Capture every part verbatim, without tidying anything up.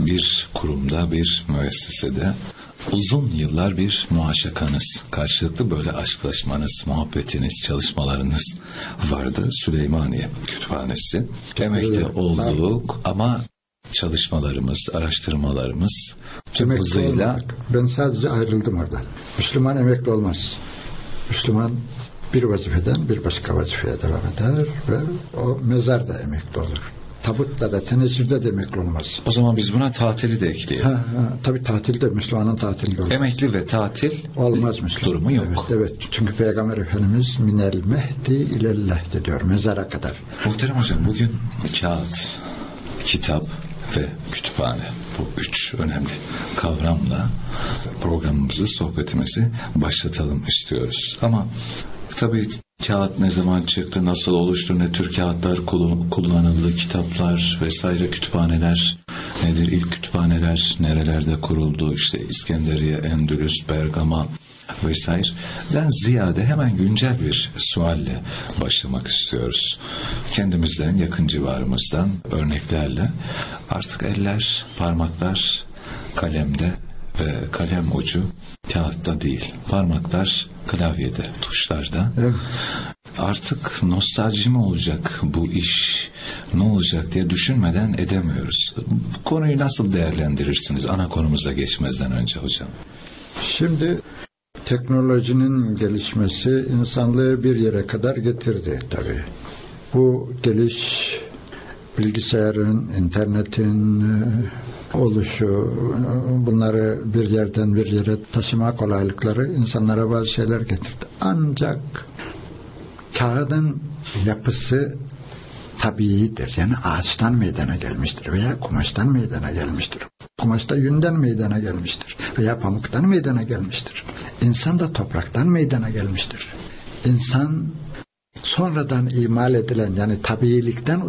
bir kurumda, bir müessesede uzun yıllar bir muaşakanız, karşılıklı böyle aşklaşmanız, muhabbetiniz, çalışmalarınız vardı. Süleymaniye Kütüphanesi. Emekli olduk ama çalışmalarımız, araştırmalarımız tüm hızıyla... Ben sadece ayrıldım orada. Müslüman emekli olmaz. Müslüman bir vazifeden bir başka vazifeye devam eder ve o mezarda emekli olur. Tabutta da, tenezzülde de emekli olmaz. O zaman biz buna tatili de ekleyelim. Ha, ha, tabii tatil de Müslümanın tatili de olur. Emekli ve tatil olmaz Müslüman. Durumu yok. Evet, evet. Çünkü Peygamber Efendimiz minel mehdi ilellehdi diyor, mezara kadar. Muhterem hocam, bugün kağıt, kitap ve kütüphane, bu üç önemli kavramla programımızı, sohbetimizi başlatalım istiyoruz. Ama tabii kağıt ne zaman çıktı, nasıl oluştu, ne tür kağıtlar kullanıldı, kitaplar vesaire, kütüphaneler nedir, ilk kütüphaneler nerelerde kuruldu, işte İskenderiye, Endülüs, Bergama vesaireden ziyade hemen güncel bir sualle başlamak istiyoruz. Kendimizden, yakın civarımızdan örneklerle. Artık eller, parmaklar kalemde ve kalem ucu kağıtta değil, parmaklar klavyede, tuşlarda. Evet. Artık nostalji mi olacak bu iş, ne olacak diye düşünmeden edemiyoruz. Bu konuyu nasıl değerlendirirsiniz ana konumuza geçmezden önce hocam? Şimdi teknolojinin gelişmesi insanlığı bir yere kadar getirdi tabii. Bu geliş, bilgisayarın, internetin oluşu, bunları bir yerden bir yere taşıma kolaylıkları insanlara bazı şeyler getirdi. Ancak kağıdın yapısı tabiidir. Yani ağaçtan meydana gelmiştir veya kumaştan meydana gelmiştir. Kumaşta yünden meydana gelmiştir veya pamuktan meydana gelmiştir. İnsan da topraktan meydana gelmiştir. İnsan sonradan imal edilen, yani tabiilikten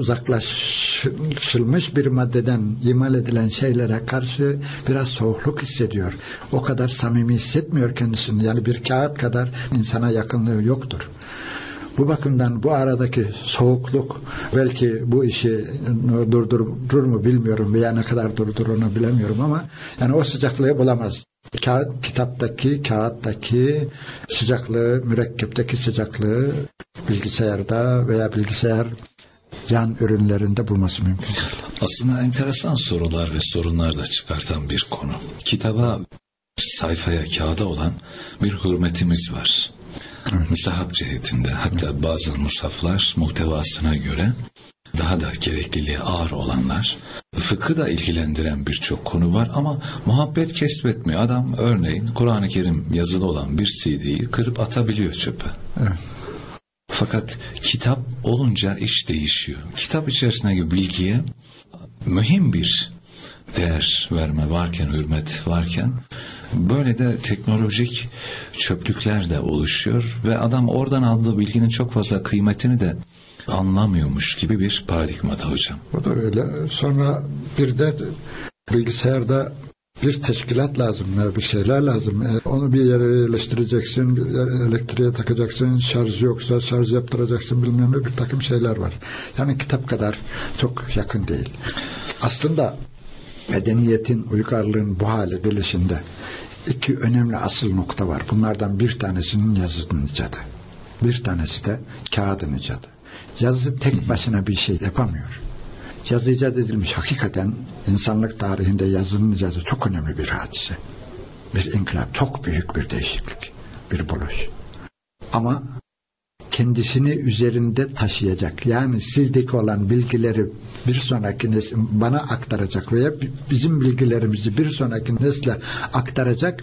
uzaklaşılmış bir maddeden imal edilen şeylere karşı biraz soğukluk hissediyor. O kadar samimi hissetmiyor kendisini. Yani bir kağıt kadar insana yakınlığı yoktur. Bu bakımdan bu aradaki soğukluk belki bu işi durdurur mu bilmiyorum veya ne kadar durdurur bilemiyorum ama yani o sıcaklığı bulamaz. Kağıt, kitaptaki, kağıttaki sıcaklığı, mürekkepteki sıcaklığı bilgisayarda veya bilgisayar yan ürünlerinde bulması mümkün. Aslında enteresan sorular ve sorunlar da çıkartan bir konu. Kitaba, sayfaya, kağıda olan bir hürmetimiz var. Evet. Müstahap cihetinde, hatta bazı mushaflar muhtevasına göre daha da gerekliliği ağır olanlar, fıkhı da ilgilendiren birçok konu var ama muhabbet kesbetmiyor. Adam örneğin Kur'an-ı Kerim yazılı olan bir C D'yi kırıp atabiliyor çöpe. Evet. Fakat kitap olunca iş değişiyor. Kitap içerisindeki bilgiye mühim bir değer verme varken, hürmet varken, böyle de teknolojik çöplükler de oluşuyor ve adam oradan aldığı bilginin çok fazla kıymetini de anlamıyormuş gibi bir paradigmada hocam. O da öyle. Sonra bir de bilgisayarda bir teşkilat lazım, bir şeyler lazım. Onu bir yere yerleştireceksin, bir elektriğe takacaksın, şarj yoksa şarj yaptıracaksın, bilmem ne, bir takım şeyler var. Yani kitap kadar çok yakın değil. Aslında medeniyetin, uygarlığın bu hale gelişinde iki önemli asıl nokta var. Bunlardan bir tanesinin yazının icadı. Bir tanesi de kağıdın icadı. Yazı tek başına bir şey yapamıyor. Yazı icat edilmiş. Hakikaten insanlık tarihinde yazının icadı çok önemli bir hadise. Bir inkılap, çok büyük bir değişiklik, bir buluş. Ama kendisini üzerinde taşıyacak, yani sizdeki olan bilgileri bir sonraki nesle bana aktaracak veya bizim bilgilerimizi bir sonraki nesle aktaracak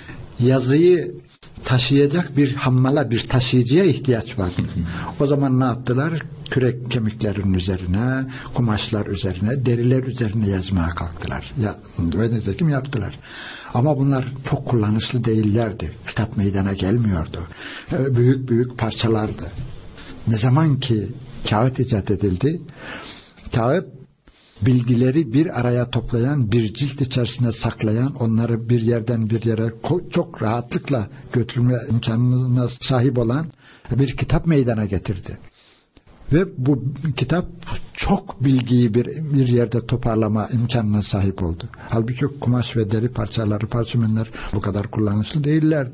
yazıyı taşıyacak bir hammala, bir taşıyıcıya ihtiyaç var. O zaman ne yaptılar? Kürek kemiklerin üzerine, kumaşlar üzerine, deriler üzerine yazmaya kalktılar. Ya, ve nitekim yaptılar. Ama bunlar çok kullanışlı değillerdi. Kitap meydana gelmiyordu. Büyük büyük parçalardı. Ne zaman ki kağıt icat edildi, kağıt bilgileri bir araya toplayan, bir cilt içerisine saklayan, onları bir yerden bir yere çok rahatlıkla götürme imkanına sahip olan bir kitap meydana getirdi. Ve bu kitap çok bilgiyi bir, bir yerde toparlama imkanına sahip oldu. Halbuki kumaş ve deri parçaları, parşömenler bu kadar kullanışlı değillerdi.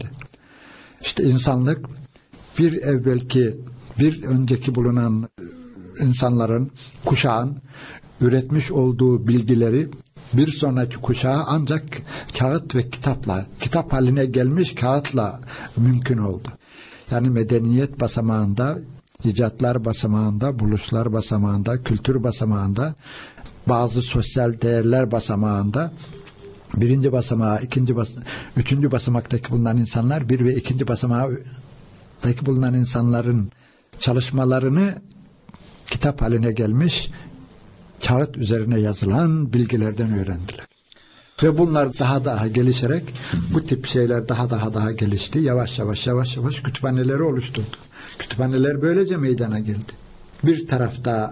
İşte insanlık bir evvelki, bir önceki bulunan insanların, kuşağın üretmiş olduğu bilgileri bir sonraki kuşağa ancak kağıt ve kitapla, kitap haline gelmiş kağıtla mümkün oldu. Yani medeniyet basamağında, icatlar basamağında, buluşlar basamağında, kültür basamağında, bazı sosyal değerler basamağında birinci basamağı, ikinci bas üçüncü basamaktaki bulunan insanlar, bir ve ikinci basamaktaki bulunan insanların çalışmalarını kitap haline gelmiş, kağıt üzerine yazılan bilgilerden öğrendiler. Ve bunlar daha daha gelişerek, bu tip şeyler daha daha daha gelişti. Yavaş yavaş yavaş yavaş kütüphaneleri oluşturdu. Kütüphaneler böylece meydana geldi. Bir tarafta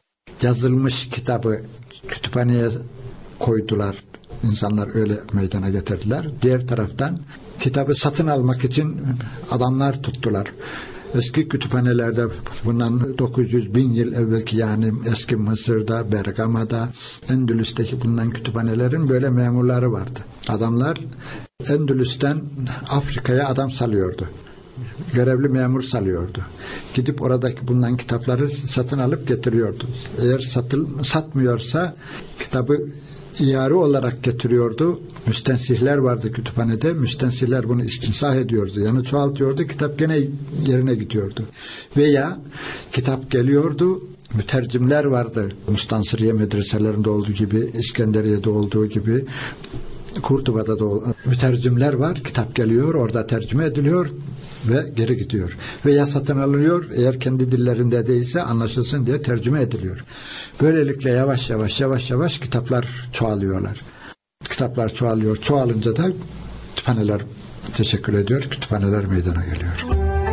yazılmış kitabı kütüphaneye koydular. İnsanlar öyle meydana getirdiler. Diğer taraftan kitabı satın almak için adamlar tuttular. Eski kütüphanelerde bundan dokuz yüz bin yıl evvelki, yani eski Mısır'da, Bergama'da, Endülüs'teki bulunan kütüphanelerin böyle memurları vardı. Adamlar Endülüs'ten Afrika'ya adam salıyordu. Görevli memur salıyordu. Gidip oradaki bulunan kitapları satın alıp getiriyordu. Eğer satıl, satmıyorsa kitabı İyare olarak getiriyordu. Müstensihler vardı kütüphanede. Müstensihler bunu istinsah ediyordu. Yani çoğaltıyordu. Kitap gene yerine gidiyordu. Veya kitap geliyordu. Mütercimler vardı. Mustansiriye medreselerinde olduğu gibi, İskenderiye'de olduğu gibi, Kurtuba'da da olduğu. Mütercimler var. Kitap geliyor. Orada tercüme ediliyor ve geri gidiyor. Veya satın alınıyor. Eğer kendi dillerinde değilse anlaşılsın diye tercüme ediliyor. Böylelikle yavaş yavaş yavaş yavaş kitaplar çoğalıyorlar. Kitaplar çoğalıyor. Çoğalınca da kütüphaneler teşekkür ediyor. Kütüphaneler meydana geliyor.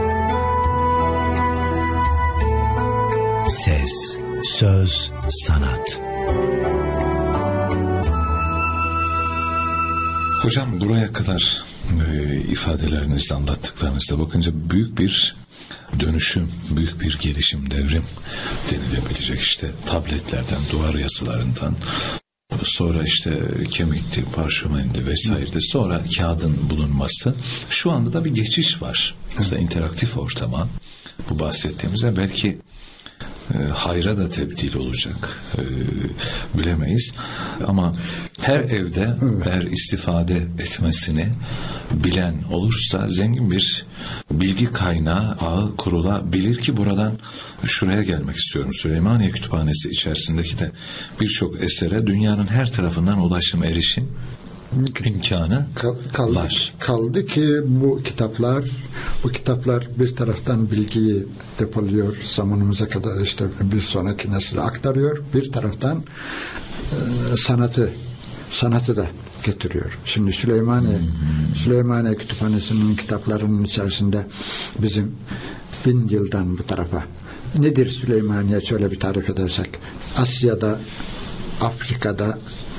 Ses, söz, sanat. Hocam buraya kadar e, ifadelerinizde, anlattıklarınızda bakınca büyük bir dönüşüm, büyük bir gelişim, devrim denilebilecek. İşte tabletlerden, duvar yazılarından, sonra işte kemikti, parşömendi vesaire, sonra kağıdın bulunması. Şu anda da bir geçiş var. Mesela interaktif ortama, bu bahsettiğimizde belki e, hayra da tebdil olacak. E, bilemeyiz. Ama her evde eğer istifade etmesini bilen olursa zengin bir bilgi kaynağı ağı kurulabilir ki buradan şuraya gelmek istiyorum. Süleymaniye Kütüphanesi içerisindeki de birçok esere dünyanın her tarafından ulaşım, erişim imkanı kaldı, var. Kaldı ki bu kitaplar bu kitaplar bir taraftan bilgiyi depoluyor, zamanımıza kadar işte bir sonraki nesile aktarıyor. Bir taraftan e, sanatı sanatı da getiriyor. Şimdi Süleymaniye hmm. Süleymaniye Kütüphanesi'nin kitaplarının içerisinde bizim bin yıldan bu tarafa nedir Süleymaniye, şöyle bir tarif edersek, Asya'da, Afrika'da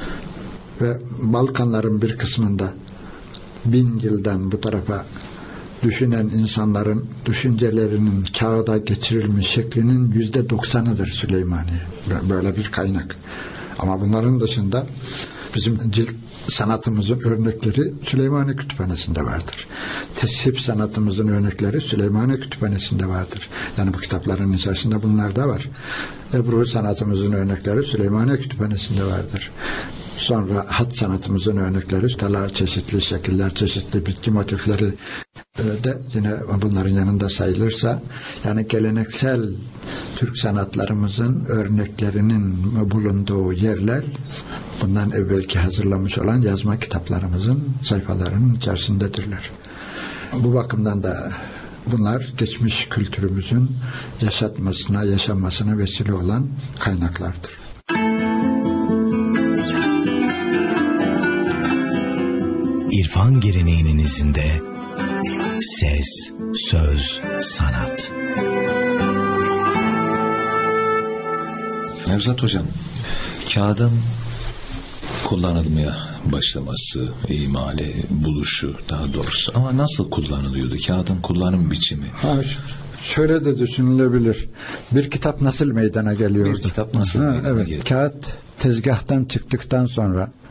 ve Balkanların bir kısmında bin yıldan bu tarafa düşünen insanların düşüncelerinin kağıda geçirilmiş şeklinin yüzde doksanıdır Süleymaniye. Böyle bir kaynak. Ama bunların dışında bizim cilt sanatımızın örnekleri Süleymaniye Kütüphanesi'nde vardır. Tesip sanatımızın örnekleri Süleymaniye Kütüphanesi'nde vardır. Yani bu kitapların içerisinde bunlar da var. Ebru sanatımızın örnekleri Süleymaniye Kütüphanesi'nde vardır. Sonra hat sanatımızın örnekleri, talar, çeşitli şekiller, çeşitli bitki motifleri de yine bunların yanında sayılırsa, yani geleneksel Türk sanatlarımızın örneklerinin bulunduğu yerler bundan evvelki hazırlamış olan yazma kitaplarımızın sayfalarının içerisindedirler. Bu bakımdan da bunlar geçmiş kültürümüzün yaşatmasına, yaşanmasına vesile olan kaynaklardır. İrfan geleneğinin izinde ses, söz, sanat. Nevzat Hocam, kağıdın kullanılmaya başlaması, imali, buluşu daha doğrusu, ama nasıl kullanılıyordu? Kağıdın kullanım biçimi. Ha, şöyle de düşünülebilir. Bir kitap nasıl meydana geliyordu? Bir kitap nasıl ha, meydana evet. geliyor? Kağıt tezgahtan çıktıktan sonra